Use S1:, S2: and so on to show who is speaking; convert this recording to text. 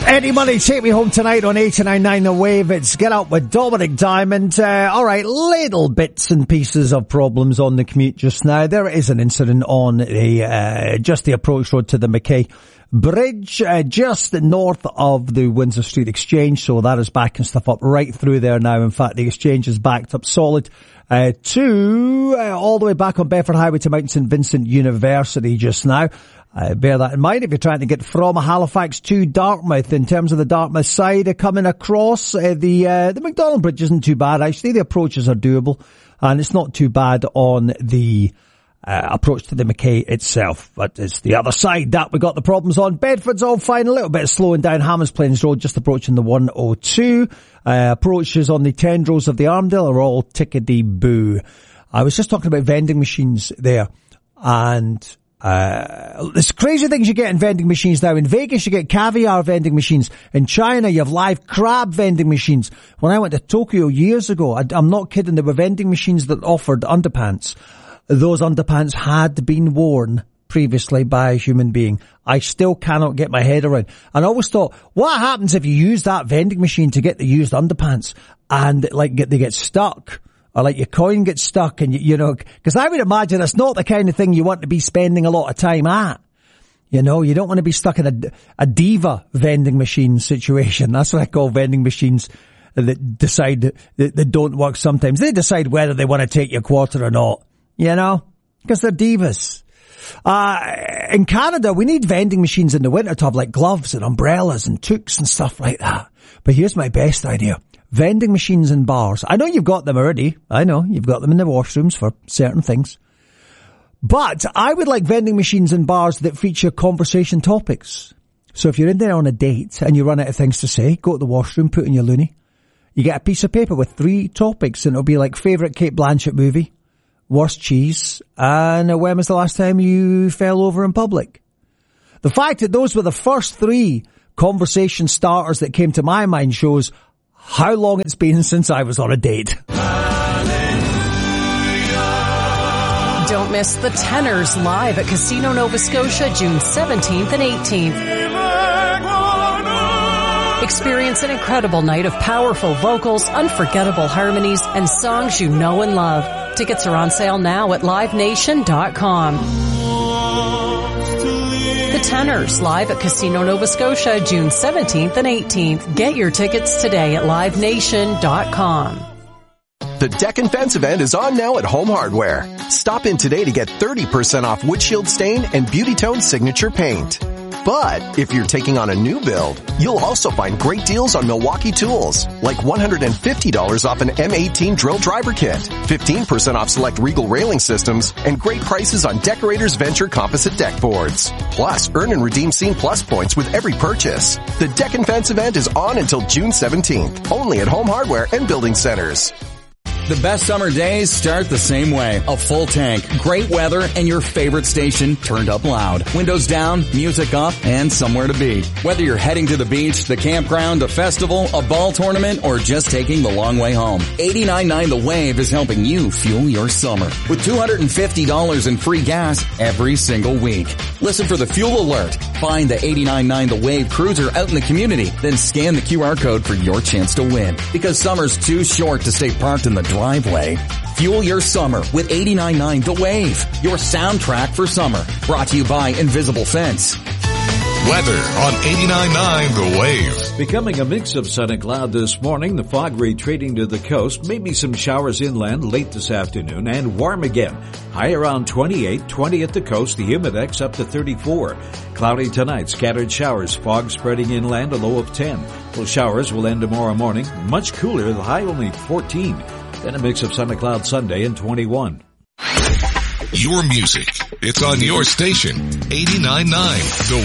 S1: Eddie Money, Take Me Home Tonight on 89.9 The Wave. It's Get Up with Dominic Diamond. Alright, little bits and pieces of problems on the commute just now. There is an incident on just the approach road to the Mackay Bridge, just north of the Windsor Street Exchange, so that is backing stuff up right through there now. In fact, the Exchange is backed up solid all the way back on Bedford Highway to Mount St Vincent University just now. Bear that in mind if you're trying to get from Halifax to Dartmouth. In terms of the Dartmouth side, coming across, the Macdonald Bridge isn't too bad actually. The approaches are doable, and it's not too bad on the approach to the Mackay itself, but it's the other side that we got the problems on. Bedford's all fine, a little bit of slowing down. Hammers Plains Road just approaching the 102. Approaches on the tendrils of the Armdale are all tickety-boo. I was just talking about vending machines there, and there's crazy things you get in vending machines now. In Vegas, you get caviar vending machines. In China, you have live crab vending machines. When I went to Tokyo years ago, I'm not kidding, there were vending machines that offered underpants. Those underpants had been worn previously by a human being. I still cannot get my head around. And I always thought, what happens if you use that vending machine to get the used underpants and they get stuck? Or like your coin gets stuck and you know, cause I would imagine it's not the kind of thing you want to be spending a lot of time at. You know, you don't want to be stuck in a diva vending machine situation. That's what I call vending machines that decide that don't work sometimes. They decide whether they want to take your quarter or not. You know, because they're divas. In Canada, we need vending machines in the winter to have like gloves and umbrellas and toques and stuff like that. But here's my best idea. Vending machines in bars. I know you've got them already. I know you've got them in the washrooms for certain things. But I would like vending machines in bars that feature conversation topics. So if you're in there on a date and you run out of things to say, go to the washroom, put in your loonie. You get a piece of paper with 3 topics and it'll be like favourite Cate Blanchett movie, worst cheese, and when was the last time you fell over in public? The fact that those were the first 3 conversation starters that came to my mind shows how long it's been since I was on a date.
S2: Don't miss the Tenors live at Casino Nova Scotia June 17th and 18th. Experience an incredible night of powerful vocals, unforgettable harmonies, and songs you know and love. Tickets are on sale now at livenation.com. The Tenors live at Casino Nova Scotia June 17th and 18th. Get your tickets today at livenation.com.
S3: The Deck and Fence event is on now at Home Hardware. Stop in today to get 30% off Windshield Stain and Beauty Tone Signature Paint. But if you're taking on a new build, you'll also find great deals on Milwaukee tools, like $150 off an M18 drill driver kit, 15% off select Regal railing systems, and great prices on Decorators Venture composite deck boards. Plus, earn and redeem Scene Plus points with every purchase. The Deck and Fence event is on until June 17th, only at Home Hardware and Building Centers.
S4: The best summer days start the same way. A full tank, great weather, and your favorite station turned up loud. Windows down, music up, and somewhere to be. Whether you're heading to the beach, the campground, a festival, a ball tournament, or just taking the long way home, 89.9 The Wave is helping you fuel your summer with $250 in free gas every single week. Listen for the fuel alert. Find the 89.9 The Wave cruiser out in the community, then scan the QR code for your chance to win. Because summer's too short to stay parked in the driveway. Fuel your summer with 89.9 The Wave, your soundtrack for summer. Brought to you by Invisible Fence.
S5: Weather on 89.9 The Wave.
S6: Becoming a mix of sun and cloud this morning, the fog retreating to the coast, maybe some showers inland late this afternoon, and warm again. High around 28, 20 at the coast, the humidex up to 34. Cloudy tonight, scattered showers, fog spreading inland, a low of 10. Well, showers will end tomorrow morning, much cooler, the high only 14. Then a mix of sun and cloud Sunday and 21.
S5: Your music. It's on your station. 89.9 The